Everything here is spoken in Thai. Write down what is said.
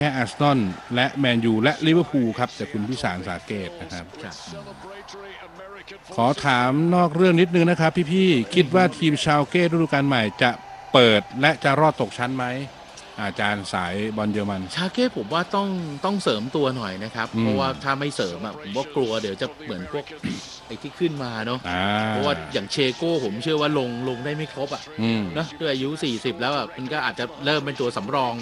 แค่อาร์เซนอลและแมนยูและลิเวอร์พูลครับจากคุณพิสารสาเกตนะครับขอถามนอกเรื่องนิดนึงนะครับพี่ๆคิดว่าทีมชาวเก้ฤดูกาลใหม่จะเปิดและจะรอดตกชั้นไหมอาจารย์สายบอลเยอรมันชาเก้ผมว่าต้องเสริมตัวหน่อยนะครับเพราะว่าถ้าไม่เสริมอ่ะผมว่ากลัวเดี๋ยวจะเหมือนพวก ไอ้ที่ขึ้นมาเนาะเพราะว่าอย่างเชโก้ผมเชื่อว่าลงได้ไม่ครบอ่ะนะด้วยอายุ40แล้วอ่ะมันก็อาจจะเริ่มเป็นตัวสำรอง